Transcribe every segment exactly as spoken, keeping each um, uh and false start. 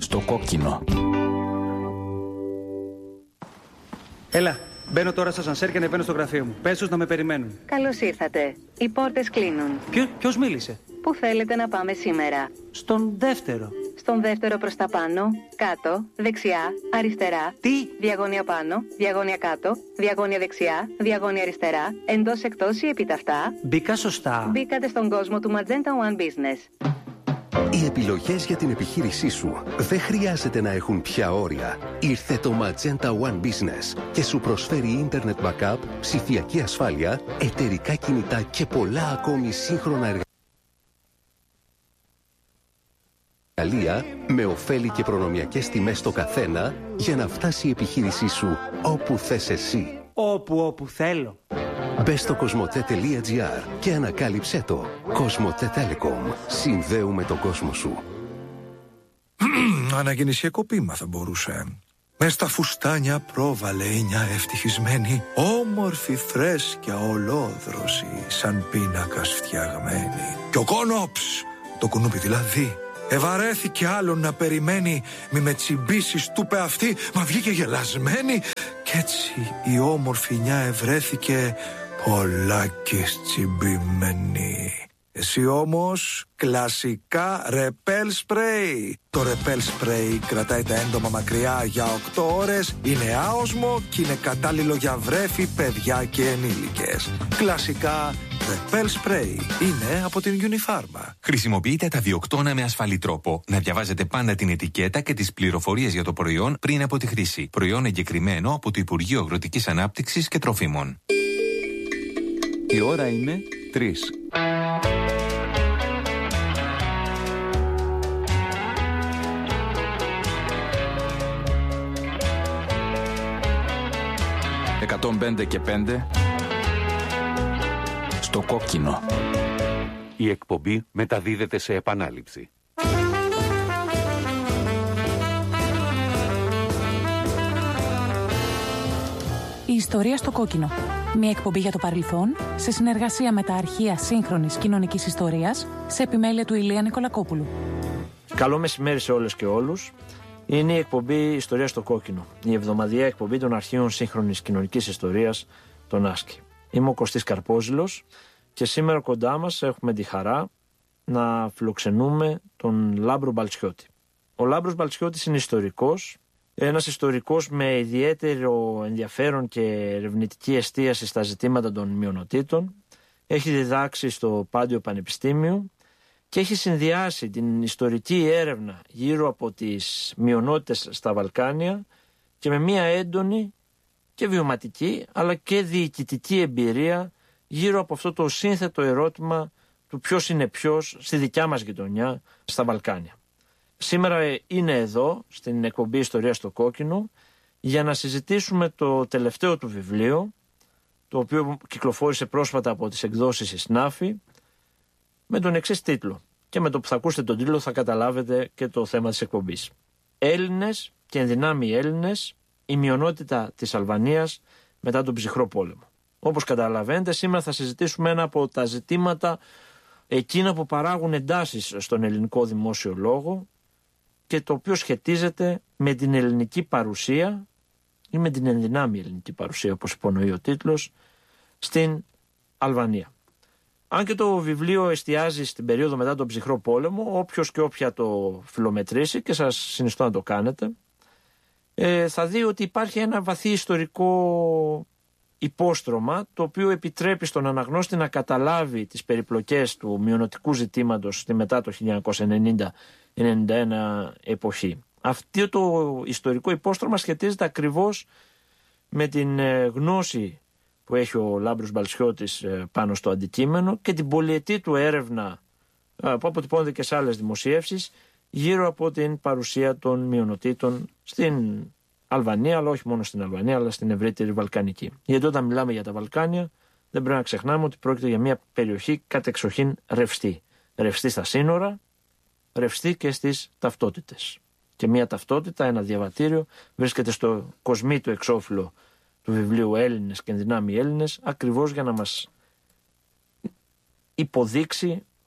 Στο κόκκινο. Έλα, μπαίνω τώρα στα σανσέρ και ανεβαίνω στο γραφείο μου. Πες τους να με περιμένουν. Καλώς ήρθατε. Οι πόρτες κλείνουν. Ποιο, ποιος μίλησε? Πού θέλετε να πάμε σήμερα? Στον δεύτερο. Στον δεύτερο προς τα πάνω, κάτω, δεξιά, αριστερά. Τι? Διαγώνια πάνω, διαγώνια κάτω, διαγώνια δεξιά, διαγώνια αριστερά, εντός εκτός ή επιταυτά. Μπήκα σωστά. Μπήκατε στον κόσμο του Magenta One Business. Οι επιλογές για την επιχείρησή σου δεν χρειάζεται να έχουν πια όρια. Ήρθε το Magenta One Business και σου προσφέρει Internet Backup, ψηφιακή ασφάλεια, εταιρικά κινητά και πολλά ακόμη σύγχρονα εργαλεία με ωφέλη και προνομιακές τιμές στο καθένα για να φτάσει η επιχείρησή σου όπου θες εσύ. Όπου, όπου θέλω. Μπες στο κοσμοτέ τελεία τζι άρ και ανακάλυψέ το. Κοσμοτέ Telecom. Συνδέουμε τον κόσμο σου. Ανακοινησιακό ποίημα θα μπορούσε. Μες στα φουστάνια πρόβαλε μια ευτυχισμένη, όμορφη φρέσκια ολόδρωση, σαν πίνακας φτιαγμένη. Κι ο κόνοψ, το κουνούπι δηλαδή, ευαρέθηκε άλλον να περιμένει. Μη με τσιμπήσεις, του είπε αυτή, μα βγήκε γελασμένη. Κι έτσι η όμορφη νιά ευρέθηκε πολλάκις τσιμπημένη. Εσύ όμως κλασικά ρεπέλ σπρέι. Το ρεπέλ σπρέι κρατάει τα έντομα μακριά για οκτώ ώρες, είναι άοσμο και είναι κατάλληλο για βρέφη, παιδιά και ενήλικες. Κλασικά ρεπέλ σπρέι είναι από την Unifarma. Χρησιμοποιείτε τα βιοκτώνα με ασφαλή τρόπο. Να διαβάζετε πάντα την ετικέτα και τις πληροφορίες για το προϊόν πριν από τη χρήση. Προϊόν εγκεκριμένο από το Υπουργείο Αγροτικής Ανάπτυξης και Τροφίμων. Η ώρα είναι τρεις. εκατόν πέντε και πέντε στο κόκκινο. Η εκπομπή μεταδίδεται σε επανάληψη. Η ιστορία στο κόκκινο. Μια εκπομπή για το παρελθόν, σε συνεργασία με τα αρχεία σύγχρονης κοινωνικής ιστορίας, σε επιμέλεια του Ηλία Νικολακόπουλου. Καλό μεσημέρι σε όλες και όλους. Είναι η εκπομπή Ιστορία στο Κόκκινο, η εβδομαδιαία εκπομπή των αρχείων σύγχρονης κοινωνικής ιστορίας, των Άσκη. Είμαι ο Κωστής Καρπόζηλος και σήμερα κοντά μας έχουμε τη χαρά να φιλοξενούμε τον Λάμπρο Μπαλτσιώτη. Ο Λάμπρος Μπαλτσιώτης είναι ιστορικός, ένας ιστορικός με ιδιαίτερο ενδιαφέρον και ερευνητική εστίαση στα ζητήματα των μειονοτήτων. Έχει διδάξει στο Πάντιο Πανεπιστήμιο και έχει συνδυάσει την ιστορική έρευνα γύρω από τις μειονότητες στα Βαλκάνια και με μια έντονη και βιωματική αλλά και διοικητική εμπειρία γύρω από αυτό το σύνθετο ερώτημα του ποιος είναι ποιος στη δικιά μας γειτονιά στα Βαλκάνια. Σήμερα είναι εδώ στην εκπομπή Ιστορία στο Κόκκινο για να συζητήσουμε το τελευταίο του βιβλίο, το οποίο κυκλοφόρησε πρόσφατα από τις εκδόσεις Ισνάφη, με τον εξής τίτλο. Και με το που θα ακούσετε τον τίτλο θα καταλάβετε και το θέμα της εκπομπής. Έλληνες και ενδυνάμοι Έλληνες, η μειονότητα της Αλβανίας μετά τον ψυχρό πόλεμο. Όπως καταλαβαίνετε, σήμερα θα συζητήσουμε ένα από τα ζητήματα εκείνα που παράγουν εντάσεις στον ελληνικό δημόσιο λόγο και το οποίο σχετίζεται με την ελληνική παρουσία ή με την ενδυνάμει ελληνική παρουσία, όπως υπονοεί ο τίτλος, στην Αλβανία. Αν και το βιβλίο εστιάζει στην περίοδο μετά τον ψυχρό πόλεμο, όποιος και όποια το φιλομετρήσει, και σας συνιστώ να το κάνετε, ε, θα δει ότι υπάρχει ένα βαθύ ιστορικό υπόστρωμα, το οποίο επιτρέπει στον αναγνώστη να καταλάβει τις περιπλοκές του μειονοτικού ζητήματος στη μετά το χίλια εννιακόσια ενενήντα ενενήντα ένα εποχή. Αυτό το ιστορικό υπόστρωμα σχετίζεται ακριβώς με την γνώση που έχει ο Λάμπρος Μπαλτσιώτης πάνω στο αντικείμενο και την πολυετή του έρευνα που αποτυπώνεται και σε άλλες δημοσιεύσεις γύρω από την παρουσία των μειονοτήτων στην Αλβανία, αλλά όχι μόνο στην Αλβανία, αλλά στην ευρύτερη Βαλκανική. Γιατί όταν μιλάμε για τα Βαλκάνια, δεν πρέπει να ξεχνάμε ότι πρόκειται για μια περιοχή κατεξοχήν ρευστή. Ρευστή στα σύνορα, ρευστή και στις ταυτότητες. Και μια ταυτότητα, ένα διαβατήριο, βρίσκεται στο κοσμί του εξώφυλλο του βιβλίου Έλληνες και ενδυνάμοι Έλληνες, ακριβώς για να μας υποδείξει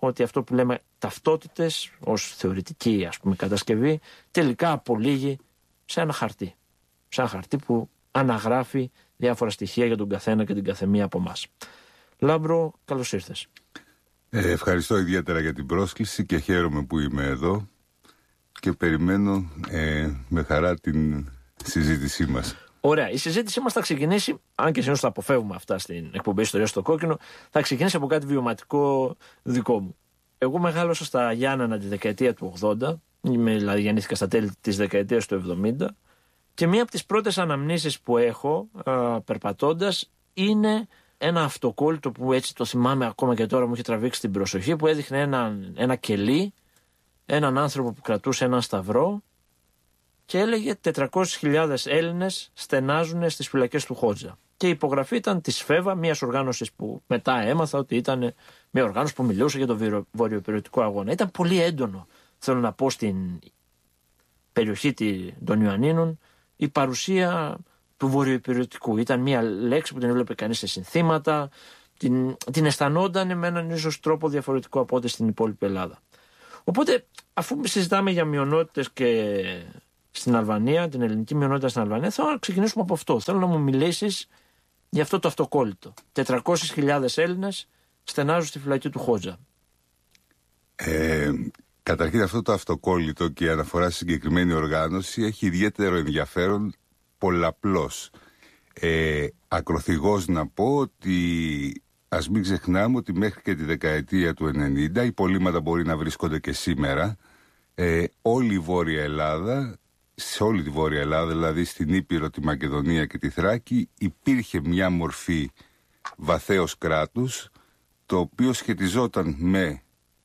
ότι αυτό που λέμε ταυτότητες ως θεωρητική, ας πούμε, κατασκευή τελικά απολύγει σε ένα χαρτί. Σε ένα χαρτί που αναγράφει διάφορα στοιχεία για τον καθένα και την καθεμία από εμάς. Λάμπρο, καλώς ήρθες. Ε, ευχαριστώ ιδιαίτερα για την πρόσκληση και χαίρομαι που είμαι εδώ και περιμένω ε, με χαρά την συζήτησή μας. Ωραία. Η συζήτησή μας θα ξεκινήσει, αν και συνήθως θα αποφεύγουμε αυτά στην εκπομπή Ιστορία στο Κόκκινο, θα ξεκινήσει από κάτι βιωματικό δικό μου. Εγώ μεγάλωσα στα Γιάννενα τη δεκαετία του ογδόντα, δηλαδή γεννήθηκα στα τέλη της δεκαετίας του εβδομήντα, και μία από τις πρώτες αναμνήσεις που έχω α, περπατώντας είναι ένα αυτοκόλλητο που έτσι το θυμάμαι ακόμα και τώρα, μου έχει τραβήξει την προσοχή, που έδειχνε ένα, ένα κελί, έναν άνθρωπο που κρατούσε έναν σταυρό και έλεγε τετρακόσιες χιλιάδες Έλληνες στενάζουν στις φυλακές του Χότζα. Και η υπογραφή ήταν της ΦΕΒΑ, μιας οργάνωσης που μετά έμαθα ότι ήταν μια οργάνωση που μιλούσε για τον βορειοϊπειρωτικό αγώνα. Ήταν πολύ έντονο, θέλω να πω, στην περιοχή των Ιωαννίνων η παρουσία του βορειοϊπειρωτικού. Ήταν μια λέξη που την έβλεπε κανείς σε συνθήματα, την, την αισθανόταν με έναν ίσως τρόπο διαφορετικό από ό,τι στην υπόλοιπη Ελλάδα. Οπότε, αφού συζητάμε για μειονότητες και στην Αλβανία, την ελληνική μειονότητα στην Αλβανία, θέλω να ξεκινήσουμε από αυτό. Θέλω να μου μιλήσεις για αυτό το αυτοκόλλητο. τετρακόσιες χιλιάδες Έλληνες στενάζουν στη φυλακή του Χότζα. Ε, καταρχήν αυτό το αυτοκόλλητο και η αναφορά στη συγκεκριμένη οργάνωση έχει ιδιαίτερο ενδιαφέρον πολλαπλώς. Ε, ακροθυγώς να πω ότι ας μην ξεχνάμε ότι μέχρι και τη δεκαετία του ενενήντα υπολείμματα μπορεί να βρίσκονται και σήμερα. Ε, όλη η Βόρεια Ελλάδα, σε όλη τη Βόρεια Ελλάδα, δηλαδή στην Ήπειρο, τη Μακεδονία και τη Θράκη, υπήρχε μια μορφή βαθέως κράτους, το οποίο σχετιζόταν με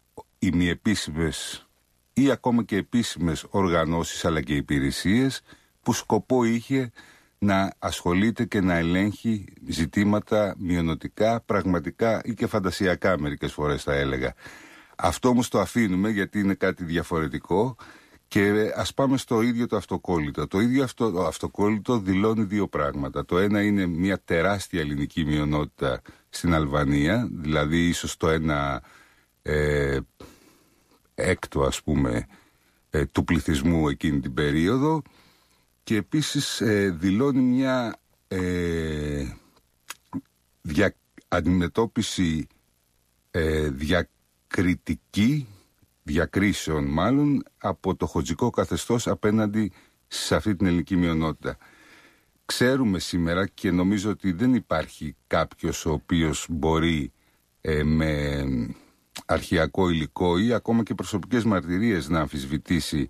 ημιεπίσημες ή ακόμα και επίσημες οργανώσεις αλλά και υπηρεσίες, που σκοπό είχε να ασχολείται και να ελέγχει ζητήματα μειονοτικά, πραγματικά ή και φαντασιακά μερικές φορές θα έλεγα. Αυτό όμως το αφήνουμε γιατί είναι κάτι διαφορετικό και ας πάμε στο ίδιο το αυτοκόλλητο. Το ίδιο αυτό το αυτοκόλλητο δηλώνει δύο πράγματα. Το ένα είναι μια τεράστια ελληνική μειονότητα στην Αλβανία, δηλαδή ίσως το ένα ε, έκτο ας πούμε ε, του πληθυσμού εκείνη την περίοδο, και επίσης ε, δηλώνει μια ε, δια, αντιμετώπιση ε, διακριτική, διακρίσεων μάλλον, από το χοτζικό καθεστώς απέναντι σε αυτή την ελληνική μειονότητα. Ξέρουμε σήμερα, και νομίζω ότι δεν υπάρχει κάποιος ο οποίος μπορεί ε, με αρχαιακό υλικό ή ακόμα και προσωπικές μαρτυρίες να αμφισβητήσει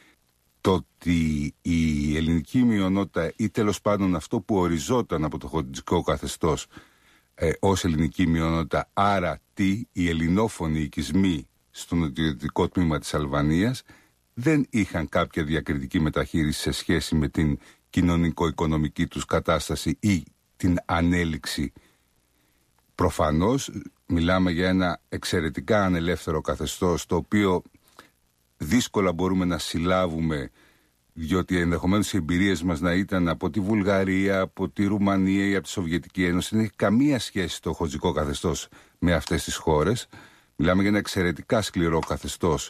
το ότι η ελληνική μειονότητα ή τέλος πάντων αυτό που οριζόταν από το χοτζικό καθεστώς ε, ως ελληνική μειονότητα, άρα τι, οι ελληνόφωνοι οικισμοί στο νοτιοδυτικό τμήμα της Αλβανίας, δεν είχαν κάποια διακριτική μεταχείριση σε σχέση με την κοινωνικο-οικονομική τους κατάσταση ή την ανέλυξη. Προφανώς μιλάμε για ένα εξαιρετικά ανελεύθερο καθεστώς, το οποίο δύσκολα μπορούμε να συλλάβουμε, διότι ενδεχομένως οι εμπειρίες μας να ήταν από τη Βουλγαρία, από τη Ρουμανία ή από τη Σοβιετική Ένωση. Δεν έχει καμία σχέση το χοτζικό καθεστώς με αυτές τις χώρες. Μιλάμε για ένα εξαιρετικά σκληρό καθεστώς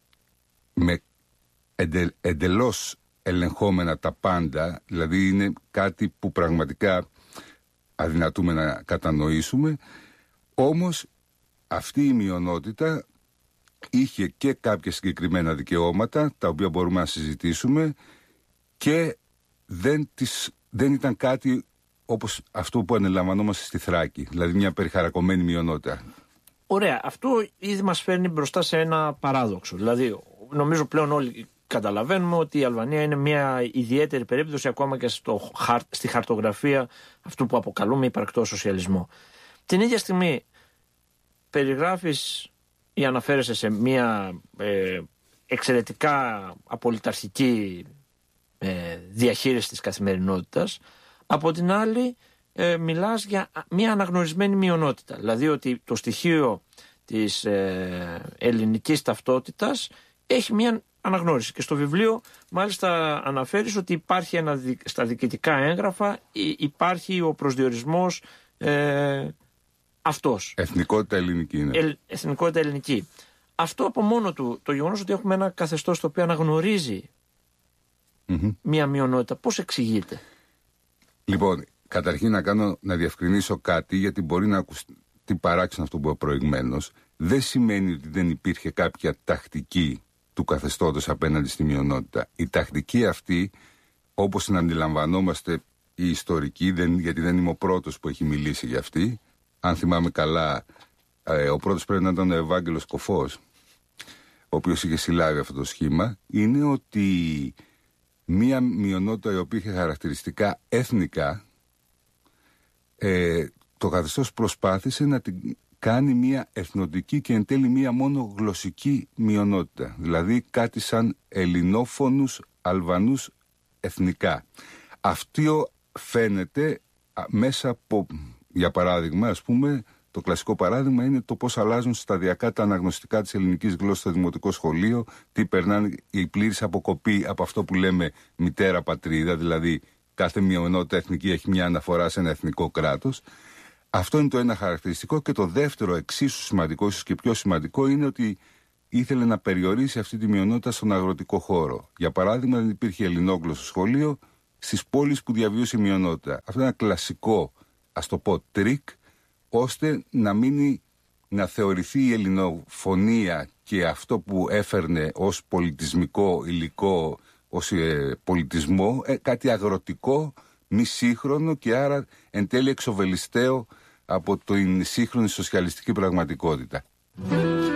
με εντε, εντελώς ελεγχόμενα τα πάντα, δηλαδή είναι κάτι που πραγματικά αδυνατούμε να κατανοήσουμε. Όμως αυτή η μειονότητα είχε και κάποια συγκεκριμένα δικαιώματα, τα οποία μπορούμε να συζητήσουμε, και δεν, τις, δεν ήταν κάτι όπως αυτό που ανελαμβανόμαστε στη Θράκη, δηλαδή μια περιχαρακωμένη μειονότητα. Ωραία, αυτό ήδη μας φέρνει μπροστά σε ένα παράδοξο. Δηλαδή, νομίζω πλέον όλοι καταλαβαίνουμε ότι η Αλβανία είναι μια ιδιαίτερη περίπτωση ακόμα και στο, στη χαρτογραφία αυτού που αποκαλούμε υπαρκτό σοσιαλισμό. Την ίδια στιγμή περιγράφεις ή αναφέρεσαι σε μια ε, εξαιρετικά απολυταρχική ε, διαχείριση της καθημερινότητας. Από την άλλη ε, μιλάς για μια αναγνωρισμένη μειονότητα. Δηλαδή ότι το στοιχείο της ε, ελληνικής ταυτότητας έχει μια αναγνώριση. Και στο βιβλίο μάλιστα αναφέρεις ότι υπάρχει ένα, στα διοικητικά έγγραφα υπάρχει ο προσδιορισμός ε, αυτός. Εθνικότητα ελληνική είναι. Ε, εθνικότητα ελληνική. Αυτό από μόνο του, το γεγονός ότι έχουμε ένα καθεστώς το οποίο αναγνωρίζει mm-hmm. μία μειονότητα, πώς εξηγείται? Λοιπόν, καταρχήν να κάνω, να διευκρινίσω κάτι, γιατί μπορεί να ακουστεί παράξενο αυτό που είπα προηγουμένως. Δεν σημαίνει ότι δεν υπήρχε κάποια τακτική του καθεστώτος απέναντι στη μειονότητα. Η τακτική αυτή, όπως την αντιλαμβανόμαστε οι ιστορικοί, δεν, γιατί δεν είμαι ο πρώτος που έχει μιλήσει για αυτή, αν θυμάμαι καλά, ε, ο πρώτος πρέπει να ήταν ο Ευάγγελος Κοφός, ο οποίος είχε συλλάβει αυτό το σχήμα, είναι ότι μία μειονότητα η οποία είχε χαρακτηριστικά εθνικά, ε, το καθεστώς προσπάθησε να την κάνει μία εθνοτική και εν τέλει μία μόνο γλωσσική μειονότητα. Δηλαδή κάτι σαν ελληνόφωνους Αλβανούς εθνικά. Αυτό φαίνεται μέσα από, για παράδειγμα, ας πούμε, το κλασικό παράδειγμα είναι το πώς αλλάζουν σταδιακά τα αναγνωστικά της ελληνικής γλώσσας στο δημοτικό σχολείο, τι περνάνε η πλήρης αποκοπή από αυτό που λέμε μητέρα πατρίδα, δηλαδή κάθε μειονότητα εθνική έχει μια αναφορά σε ένα εθνικό κράτος. Αυτό είναι το ένα χαρακτηριστικό, και το δεύτερο εξίσου σημαντικό, ίσως και πιο σημαντικό, είναι ότι ήθελε να περιορίσει αυτή τη μειονότητα στον αγροτικό χώρο. Για παράδειγμα, δεν υπήρχε ελληνόγλωσσο σχολείο στις πόλεις που διαβίωσε η μειονότητα. Αυτό είναι ένα κλασικό, ας το πω, τρίκ, ώστε να μείνει, να θεωρηθεί η ελληνοφωνία και αυτό που έφερνε ως πολιτισμικό υλικό, ως ε, πολιτισμό, ε, κάτι αγροτικό, μη σύγχρονο και άρα εν τέλει εξοβελισταίο από την σύγχρονη σοσιαλιστική πραγματικότητα.